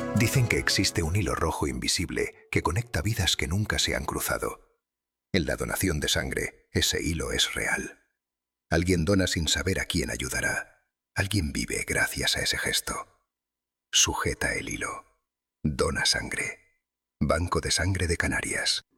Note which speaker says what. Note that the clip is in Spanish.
Speaker 1: Dicen que existe un hilo rojo invisible que conecta vidas que nunca se han cruzado. En la donación de sangre, ese hilo es real. Alguien dona sin saber a quién ayudará. Alguien vive gracias a ese gesto. Sujeta el hilo. Dona sangre. Banco de Sangre de Canarias.